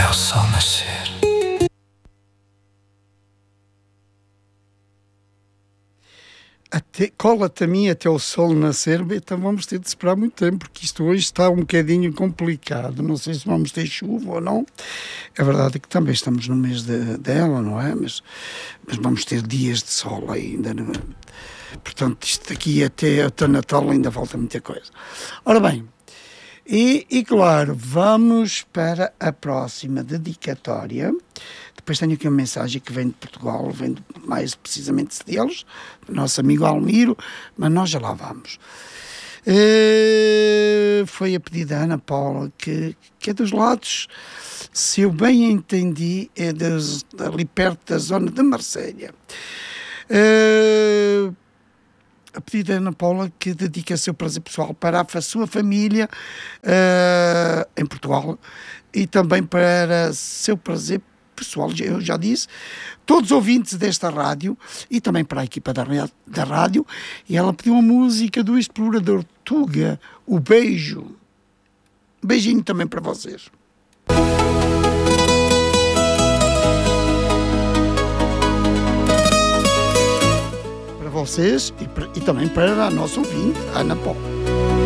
o sol nascer. Cola-te a mim até o sol nascer, então vamos ter de esperar muito tempo, porque isto hoje está um bocadinho complicado. Não sei se vamos ter chuva ou não. A verdade é que também estamos no mês dela, não é? Mas vamos ter dias de sol ainda. Não é? Portanto, isto daqui até o Natal ainda falta muita coisa. Ora bem, e claro, vamos para a próxima dedicatória. Depois tenho aqui uma mensagem que vem de Portugal, vem mais precisamente deles, do nosso amigo Almiro, mas nós já lá vamos. Foi a pedido da Ana Paula, que é dos lados, se eu bem entendi, é ali perto da zona de Marselha. A pedido da Ana Paula, que dedica seu prazer pessoal para a sua família em Portugal e também para seu prazer pessoal, eu já disse, todos os ouvintes desta rádio e também para a equipa da rádio, e ela pediu uma música do explorador Tuga, O Beijo. Beijinho também para vocês. Para vocês e também para a nossa ouvinte, Ana Paula.